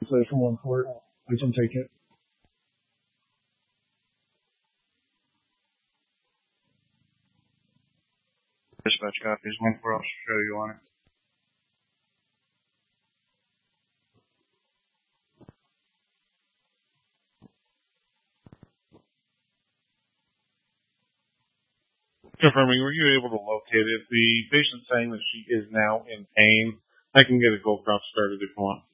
say from one court. I can take it. Dispatch copies. 1-4, I'll show you on it. Confirming, were you able to locate it? The patient's saying that she is now in pain. I can get a Gold Cross started if you want.